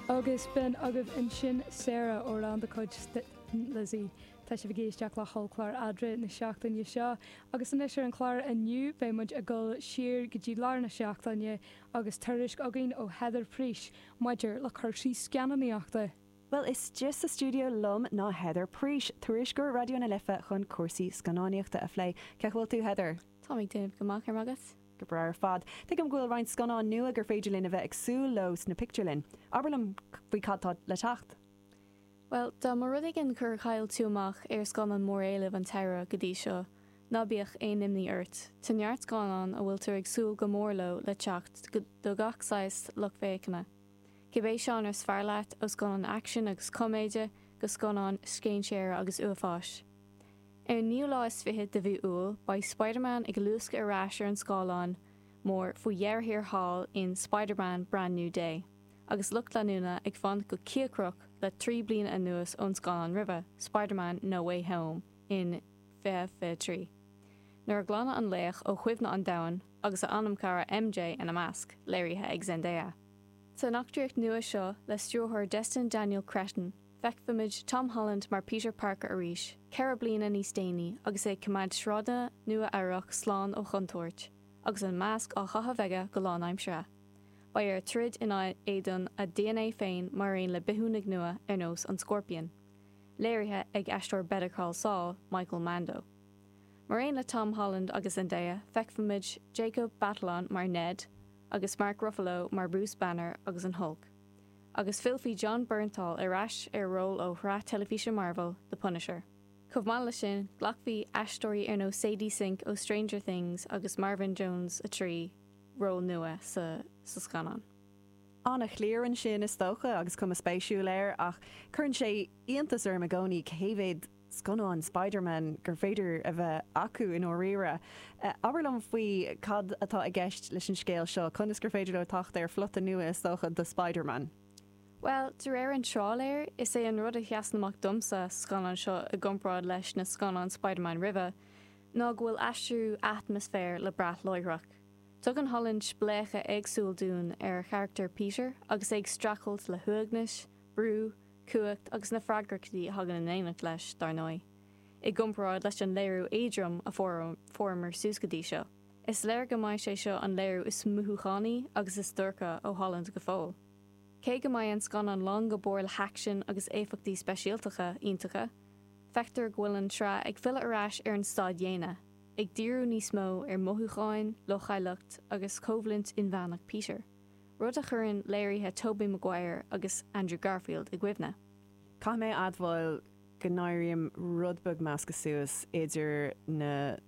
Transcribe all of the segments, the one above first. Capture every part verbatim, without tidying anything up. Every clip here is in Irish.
Agus ben agah in sin Sarah ó ran de coid Lizzie tá sé bhgéisteach le hallclár adre na seachtainne seo agus in isir an chláir aniu bé muid a ggul siar go dtí lár na seachtainne agus tuiris agin ó Heather Príis maidir le chuirsí scannaíochta. Well, is just a studio lum ná Heather Príis tuairis gur radio na lifa chun cuasaí scanáíochta a phlé. Cehfuil tú Heather? Tá ag déanamh goach ar agus. Go brair fad. Tuig am ghfuil roiint scanán nua gur féidir linn a bheith agsú los na picturelinn. Aberlam bhí cadtá le teacht. Well, tá mar rud gin chur chail túach ar scanan mór éileh an teire go dtí seo, ná bíoch é nimní ort. Tanneart scanán a bhfuil tú agsúil go mórló le teacht do gachsáis le fécanna. Cibé seán ar sfearlaat ó scanan action agus coméide go scanán scéinséir agus uafáis. Ar níl láis fihe de bhí úl, ba Spider-Man ag lúsca arráisir an scáláin mór fu dhearthír hall in Spider-Man Brand New Day. Agus lucht leúna ag fan go ciacroch le trí bliana a nuas ón scálan rive, Spider-Man No Way Home in fe fe trí. Nuair glána an léach ó chuimhna an dain agus a anam cara M J in a measc, léirithe ag Zendaya. Sa nachdríocht nua seo le stúrthir Destin Daniel Cretton, feicfimid Tom Holland mar Peter Parker arís, ceithre bliana níos déanaí agus é cumad sráda nua airach slán ó chuntóirt, agus an measc á chatha bheige go lánaimsre. Ba ar trid in éan a D N A féin mar réon le bithúnig nua ar nós an Scorpion. Léirithe ag eistóir Better Call Saul, Michael Mando. Mar réon le Tom Holland agus Zendaya, feicfimid Jacob Batalon mar Ned, agus Mark Ruffalo mar Bruce Banner agus an Hulk. Agus filfi John Bernthal arás ar ról ó thra telefíse Marvel, The Punisher. Cumhmála sin, ghlachbhí eistóirí ar nó Sadie Sink ó Stranger Things agus Marvin Jones a trí ról nua sa, sa scanan. Anna chléirann sin is tócha agus cum a spéisiú léir ach churn sé íontas ar magóní céhéad scanán Spider-Man gur féidir a bheith acu in óíire. Uh, Aberlam faoi cad atá a gceist leis an scéal seo, chunas gur féidir le tacht ar flotta nua is tócha de Spider-Man. Well, de réir an tráléir is é an rud a cheasnamach dumsa scanan seo a gomrád leis na scanan Spider-Man rive, ná bhfuil astrú atmosfér le brath loireach. Tug an Holland splécha agsúil dún ar character Peter agus ag strachelt le thuagnis, brú, cuacht agus na fraggrachtaí hagan an éanacht leis darnói. I gomrád leis an léirú éadrom a formar súscadí seo. Is léir go maiid sé seo an léirú is muthúchaní agus is dúrcha ó Holland go fóil. Cé go maiid an scanan long go bór le haction agus éfachtaí speisialtacha iontacha, feictar ghfuil an tra ag fill arás ar an stád dhéine, ag díú níos mó ar mothúcháin, lochaileacht agus cóbhlint in bheannach Peter. Rud a churann léirithe Tobey Maguire agus Andrew Garfield i gcuimhne. Cá mé admháil go náiríam rudbug meas go suas idir na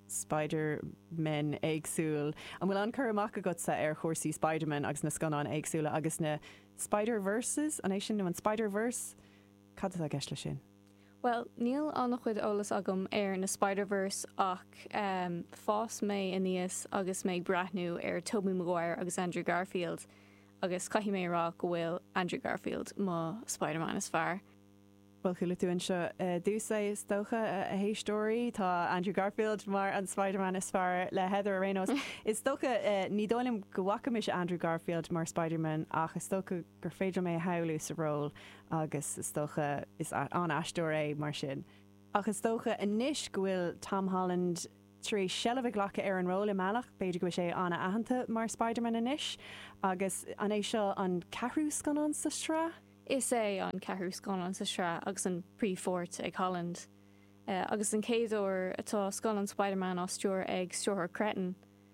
Spider-Men éagsúil. An bhfuil an chur amach agotsa ar chósaí Spider-Man agus na scanán éagsúla agus na Spider-Verses, an é sin nó an Spider-Verse, cad a gceist le sin? Well, níl annach chuid ólas agam ar na Spider-Verse ach um, fás mé aníos agus mé brathnú ar Tobey Maguire agus Andrew Garfield agus caithí mé rá go bhfuil Andrew Garfield má Spider-Man is fearr. Well, chuile tú an seo uh, dúsa is tócha uh, a héistóirí tá Andrew Garfield mar an Spider-Man is fearr le Heather Reynolds. Is tócha uh, ní dólim go bhacamis Andrew Garfield mar Spider-Man ach is tócha gur féidir mé haú sa ról agus is tócha is an aistóir é mar sin. Ach is tócha inis go bhfuil Tom Holland trí sellabh ghlacha ar an ról i meach, beidir go sé anna ahananta mar Spider-Man inis agus an é seo an ceathrú scanán sa srá. Is é an ceathrú scanán sa srá agus an príomhórt ag Holland. Uh, agus an céadúir atá scanán Spider-Man á stúr ag stúrthir Cretton.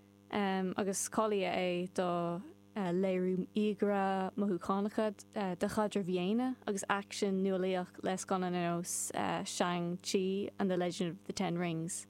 Um, agus colia é do uh, léirú igra mothúchánacha uh, de chadra bhéine agus action nualaíoch le scanán os uh, Shang-Chi and the Legend of the Ten Rings.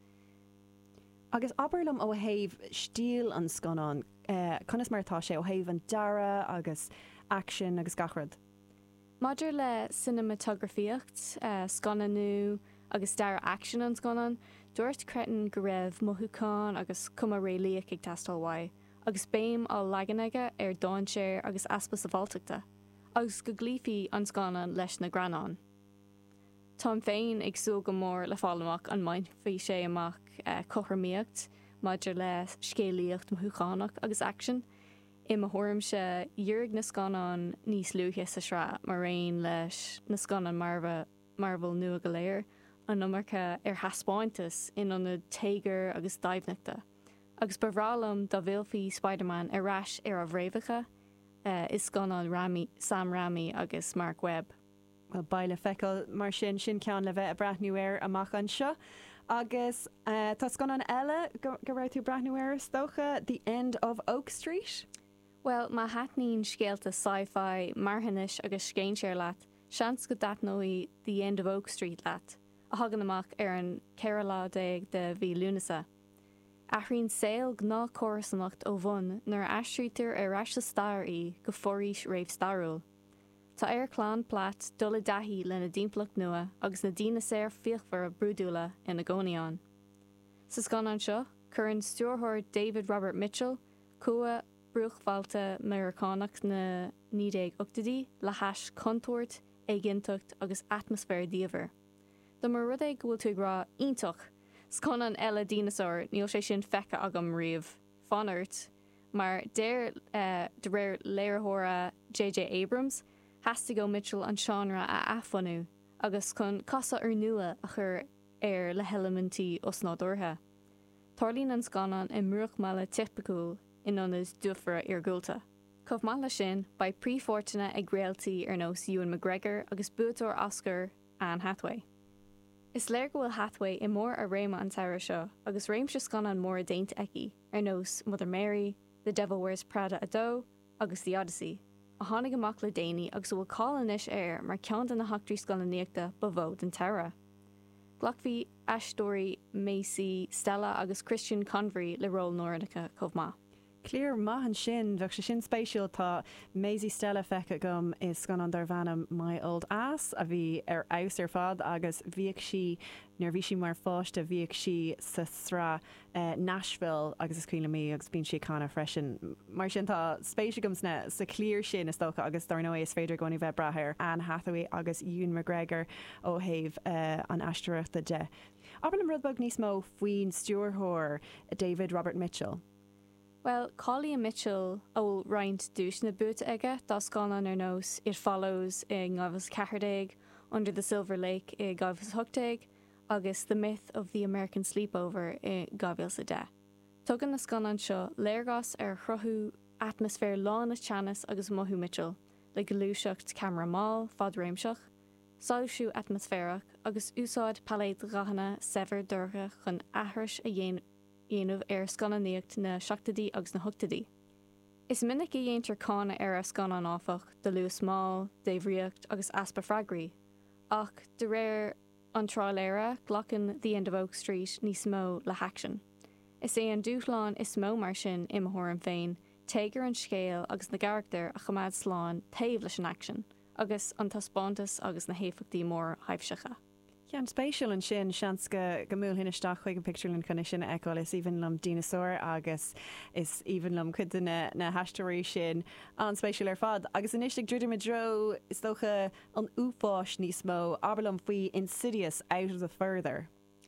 Agus aberlam ó thaobh stíl an scanán, uh, conas martá sé ó thaobh an dara agus action agus gachrad. Maidir le cinematografíocht, uh, scananú agus dara action an scanan, dúirt Cretton go raibh mothúcán agus cuma réalaíoch ag teastáilhaid, agus béim á legan-aige ar dáinséir agus aspa sa bhálteachta, agus go gglífií an scanan leis na granán. Tá féin ag súil go mór le fálamach an maint faoi sé amach uh, cothramíocht, maidir le scéalaíocht mothúcánach agus action. I mo thuirmse dhearg na scanán níos luúthe sa sra mar réon leis na scanán marfa marbal nua go léir an numarcha ar haspáintas inionad téiger agus daimhnachta. Agus bhrálam do bhilfií Spider-Man ar rais ar a bhréimecha uh, is scanán Rami, Sam Raimi agus Mark Webb. Well, baile feicil mar sin sin cean le bheith a brathnúir amach an seo. Agus uh, tá scanán eile go go raibh tú brathnúir stocha The End of Oak Street? Well, má hatnín scéalta sci-fi marthanis agus scéinseir leat, seans go datnóí The End of Oak Street leat, a hagan amach ar an Kerala déag de bhí Lunasa. Athrín saoil gná chorasanacht ó bhun nar aistrítar ar rais sa stair í go foríis raibh starúil. Tá ar chlán plat dul dahí le na dímpleach nua agus na dína séir fiochhar a brúdúla ina gcónaíán. Sa scanán seo, churann stúrthóir David Robert Mitchell, cua brúchfáilte Americánach na nídéag octadí le hais contúirt, éigintucht agus atmosfér díomhar. Do mar rud é bhfuil tú grá iontoch, scanán eile dínasáir níl sé sin fecha agam riamh fanart, mar déir uh, de réir léirthóra J J Abrams, Hastig go Mitchell an seanra a afanú, agus chun casa ar nua a chur ar le helamantí os nádortha. Tarlín an scanán i mruach mala tipicúil inonas dúfra ar gúlta. Cof mala sin, by príomhfortuna ag réaltaí ar nós Ewan McGregor agus buútóir Oscar Anne Hathaway. Is léir go bhfuil Hathaway i mór a réime an taire seo, agus réim se scanán mór a daint eici, ar nós Mother Mary, The Devil Wears Prada a dó, agus The Odyssey. A tháinig amach le déanaí agus bhfuil cálanis air mar ceann na hachtarí scannaíochta ba bhód an taire. Glacbhí Aistóirí Macy Stella agus Christian Convery le ról Nordacha chomh. Clear mahan sin, bheag se sin spéisiúil tá Maisie Stella fecha gom is scanán dar bhanam My Old Ass a bhí ar aus ar fad agus bhíoh si nar bhí si mar fáiste bhíoh si sa sra uh, Nashville agus is cuiile mí agus bíon si cána freisin. Mar sin tá spéisi gom sna sa clear sin is tócha agus dar nó is féidir gcóí bheith brathir Anne Hathaway agus Ewan McGregor ó thaobh uh, an aisteoireachta de. Aber an rudbog níos mó faoin stúrthóir David Robert Mitchell. Well, Colleen Mitchell ó roint dúis na buúta aige dá scanán ar nós It Follows i Gabhas Ceathairdaig, Under the Silver Lake i Gabhas Thugtaig, agus The Myth of the American Sleepover i Gabhas a de. Tugan na scanán seo léirgas ar chruthú atmosfér lá na teannas agus mothú Mitchell, le golúiseacht camera máil fad réimseach, sáilsiú atmosférach agus úsáid paléid rathanna sever durcha chun athris a dhéanamh dhéanamh ar scannaíocht na seachtadí agus na thugtadí. Is minic i dhéantar cána ar a scanán áfach de luas máil, déimhríocht agus aspa freagraí, ach de réir an tráiléire ghlachan The End of Oak Street níos mó le haction. Is é an dúchláin is mó mar sin imthóir féin, téigear an scéal agus na charachtar a chamád sláán taobh leis an action, agus an taspáintas agus na héifachtaí mór haimhseacha. Cean spéisiúil an sin seans go go múl hineisteach chuig an picturelinn chuna sin eáil is even lom dinosaur agus is even lom chud na, na haisteoirí sin an spéisiúil ar fad. Agus inistigh dúidir me dro is dócha an úfáis níos mó abalom faoi Insidious Out of the Further.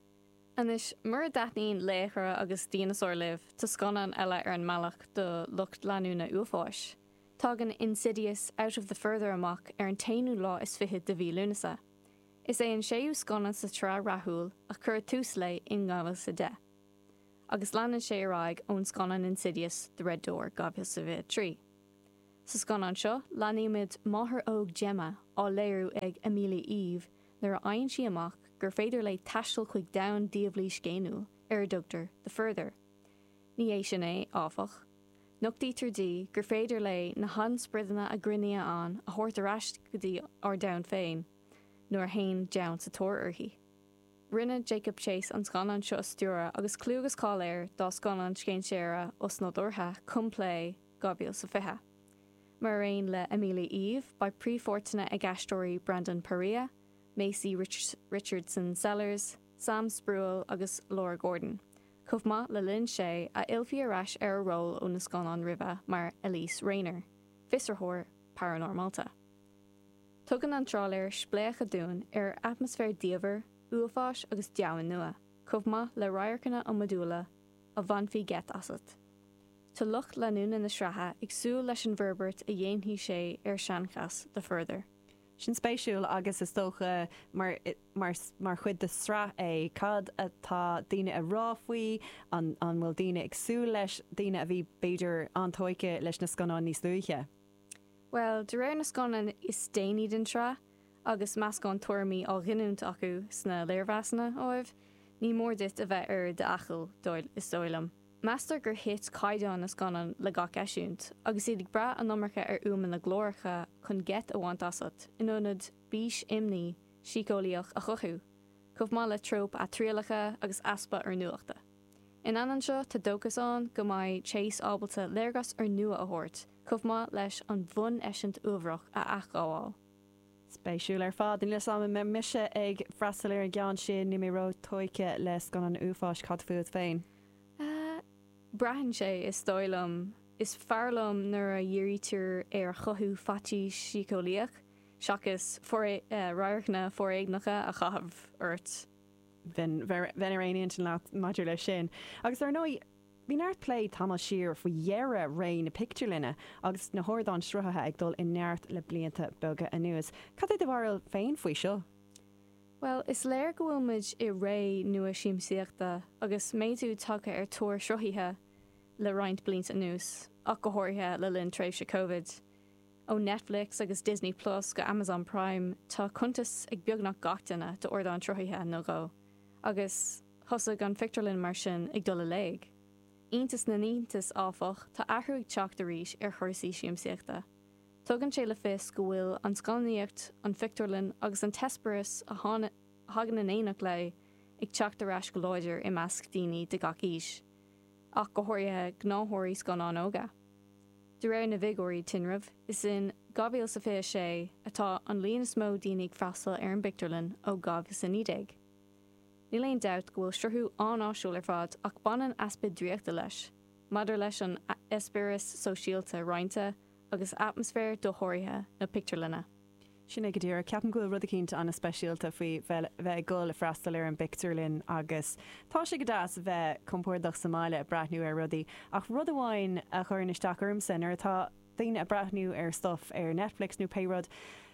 Anis mar daithnín léchara agus dinosaur liv tá scanán eile ar an mealach do lucht leanú na úfáis. Tá an Insidious Out of the Further amach ar an tainú lá is fiche de bhí Lunasa. Is é an séú scanán sa trá rathúil a chur tús lei in Gabhas sa de. Agus leanan sé ráig ón scanán Insidious the Red Door Gabhas sa bheith trí. Sa scanán seo, leanaimid máthair óg Gemma á léirú ag Amelia Eve nar a aonn si amach gur féidir le taistil chuig dain díobhlí scéanúil ar a dugtar the Further. Ní é sin é áfach. Nuchtaí turdí gur féidir le na hanspridanna a grinne an a thuirt arás go dtí ar dain féin, nuair hain dean sa tóir uirthi. Rinne Jacob Chase an scanán seo stúra agus clúgus cáléir dá scanán scéinséire os nó dortha cumplé Gabriel sa fithe. Mar réon le Amelia Eve ba príomhfortuna ag aistóirí Brandon Perea, Macy Rich- Richardson Sellers, Sam Spruill agus Laura Gordon. Cumhma le linn sé a ilfií arás ar a ról ó na scanán riba mar Elise Rayner, Fisarthóir Paranormalta. Tugan an tráléir spléach a dún ar atmosfér díomhar, uafáis agus deabhain nua, cumhma le ráircanna an modúla a bhainfí get asat. Tá lucht leún in na srathe ag sú leis an verbert a dhéonhí sé ar seancas de further. Sin spéisiúil agus is tócha mar, mar, mar chuid de sra é cad atá daine a ráfuoi an, an bhfuil daine ag sú leis daine a bhí beidir antóice leis na scanán níos luúiche. Well, de réir na scanan is déine den tra, agus meascán tuairmí á ghinúnt acu sna léirhheasna óibh, ní mór dit a bheith ar de achil dóil is dóilm. Meastar gur hit caiideán na scanan le gach eisiúnt, agus iad bra an nómarcha ar uman na glóracha chun get a bhaint asat, inionad bís imní sícólaíoch a chuchu, chumh má le tróp a tríalacha agus aspa ar nuachta. In anan seo tá dóchasán go mbeidh Chase ábalta léirgas ar nua a thuirt, chumh má leis an bhun eisiant uhrach a achgáháil. Spéisiúil ar fád in le sama me mise ag freistalir an gceann sin ní mé ró tóice le scanan uafáis cad fuad féin. Brahan sé is stoilm, is fearlam nuair a dhéirítear ar chothú fatí sícólaíoch, seachas uh, ráirchna fóréagnacha a chahabh ort. Bhín veneraíonn sin le maidir le sin. Agus ar nói, bhí neart play támas siar fa dhearra ré na picture linne agus na hórdáin sruthathe ag dul in neart le blianta boga anuas. Cad é de bharil féin faoi seo? Well, is léir go bhfuil muid i ré nua siamsaíochta agus méadú tucha ar tóir sruthaithe le roint blint anuas, ach go háirithe le linn tréimh se COVID. Ó Netflix agus Disney Plus go Amazon Prime tá chuntas ag beagnach gachtainna de ordáin truthaithe nó go, agus thosaigh an fictarlinn mar sin ag dul a léig. Iontas na níontas áfach tá athú ag teacht arís ar chuirsaí siamsaíochta. Tugann sé le fis go bhfuil an scailníocht an fictarlinn agus an tesparas a hagan in éanaach le ag teacht arás go láidir i measc daoine de gach ís, ach go háirithe gnáthóirí scanán óga. De réir na bhigóirí tinribh is in gabhíal sa fé sé atá an líon is mó daoine ag freastal ar an bictarlinn ó gabh san nídéig. Ní léon doubt go bhfuil struthú an-áisiúil ar fad ach banan aspid dríochta leis, maidir leis an espéras sosiálta roinnta agus atmosfér do háirithe na pictarlinne. Sinna go dtíar ceapan goil rud a cinnta anna speisialta faoi bheith gol le freastal ar an bictarlinn agus tá sé go dáas bheith compórdach Somália a brathnú ar rudaí ach rud amháin a chuir isteach orm sin ar atá daoine a brathnú ar stuff ar Netflix nó Payrod.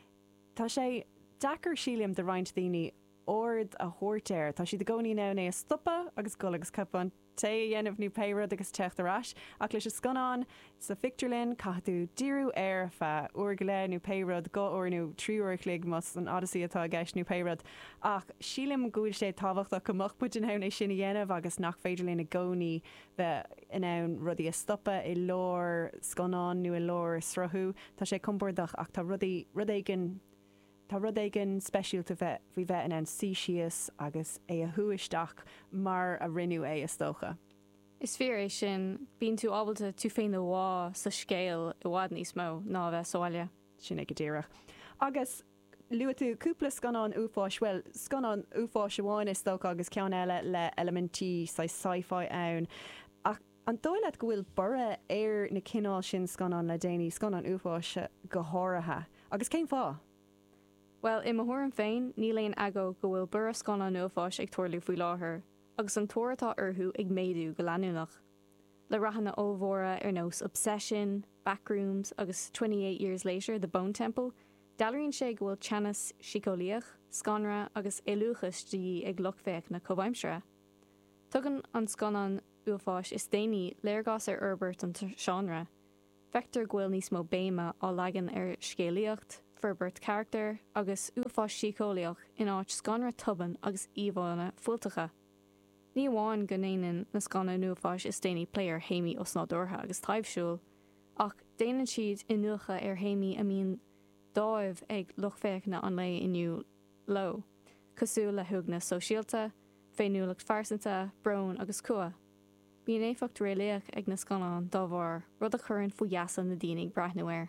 Tá sé dachar sílim de roint daoine ord a thuirtéir, tá si de gcóí ná é a stoppa agus go agus capán té dhéanamh nó Payrod agus techt arás ach leis is scanán sa fictarlinn caithú díú air fe uair go le nó Payrod go or nó tríúir chlig mas an Odyssey atá gceist nó Payrod ach sílim gúil sé táhacht a cumach buid in hán é sinna dhéanamh agus nach féidir lena gcóí bheith in ann rudí a stoppa i lór scanán nó i lór srathú tá sé compordach ach tá rudí rud éigen Tá rud éigen speisialta bheith bhí bheith in an síisias agus é a thuisteach mar a rinú é is tócha. Is fear é sin bíonn tú ábalta tú féin do bhá sa scéal i bhád níos mó ná bheith sáile. Sin ag go ddíireach. Agus luath tú cúpla scanán uafáis, well scanán uafáis amháin is tócha agus ceann eile le elementí sa sci-fi ann. Ach an dóilad go bhfuil bura ar na cinál sin scanán le déanaí scanán uafáis go háirithe. Agus céim fá? Well, i mthór féin, ní léon agó go bhfuil bura scanán uafáis ag tuairliú faoi láthair, agus an tuairtá orthú ag méadú go leanúnach. Le rathanna ómhóra ar nós Obsession, Backrooms agus twenty-eight years later, The Bone Temple, dealaíonn sé go bhfuil teannas sícólaíoch, scanra agus éluchas dí ag lochféach na comhaimsere. Tugann an scanán uafáis is déanaí léargás ar Herbert an seanra. Feictar go bhfuil níos mó béime á leagan ar scéalaíocht, Ferbert character agus uafáis sícólaíoch in áit scanra tuban agus íomhána fuiltacha. Ní bháin go néanann na scanna nuafáis is déanaí léir héimi os nádortha agus taobhsúil, ach déanann siad in nuacha ar héimi a míon dáibh ag lochféachna an lei inniu lo, cosú le thugna sosiálta, féinúlacht farsanta, brón agus cua. Bíon éfacht réalaíoch ag na scanán dá bhar rud a churann faoi jasan na daoine braithnuair.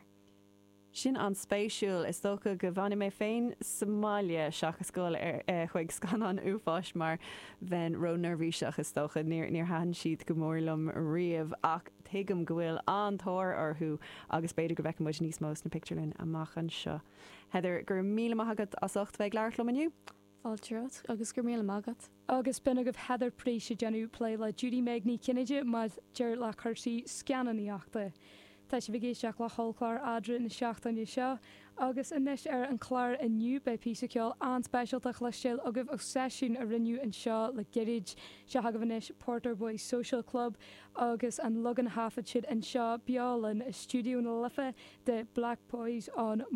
Sin an spéisiúil is tócha go bhainna mé féin Somália seachas scóil ar chuig scanán uafáis mar bhein ro nervhíseach is tócha níor haan siad go mórlam riamh ach tuigim go bhfuil antóir orthú agus beidir go bheith muid níos mós na pictarlinn amachchan seo. Heather gur míle maithagad as ocht bheith leirlumm aniu? Altrát agus gur míle mágat. Agus binna goh heather príise genú play le Judy Megní Kinneide má deir le chuirsí scanan íachta. Tá sé bhgéisteach le hallclár adra na seachtainne seo, agus inis ar an chláir inniu bei písaceol anspéisialtach le stiil agah ag seisiún a rinneú an seo le girid se hagahhanis Porter Boys Social Club agus an lugan hafad siad an seo beálan i stúdiú na lifa de Black Boys an